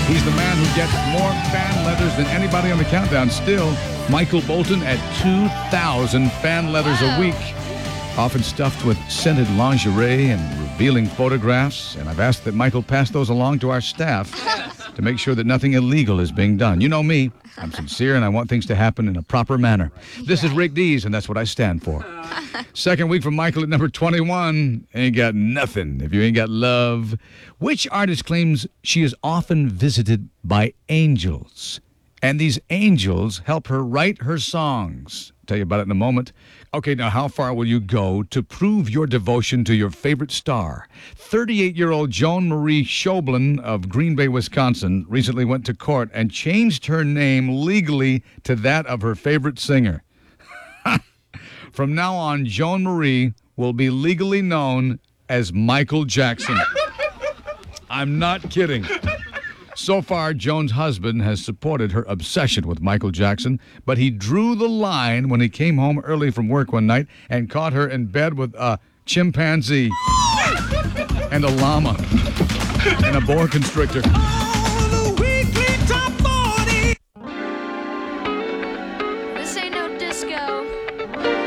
He's the man who gets more fan letters than anybody on the countdown. Still, Michael Bolton at 2,000 fan letters a week, often stuffed with scented lingerie and revealing photographs. And I've asked that Michael pass those along to our staff to make sure that nothing illegal is being done. You know me. I'm sincere, and I want things to happen in a proper manner. This is Rick Dees, and that's what I stand for. Second week from Michael at number 21. Ain't got nothing if you ain't got love. Which artist claims she is often visited by angels? And these angels help her write her songs. Tell you about it in a moment. Okay, now how far will you go to prove your devotion to your favorite star? 38-year-old Joan Marie Schoblin of Green Bay, Wisconsin, recently went to court and changed her name legally to that of her favorite singer. From now on, Joan Marie will be legally known as Michael Jackson. I'm not kidding. So far, Joan's husband has supported her obsession with Michael Jackson, but he drew the line when he came home early from work one night and caught her in bed with a chimpanzee and a llama and a boa constrictor.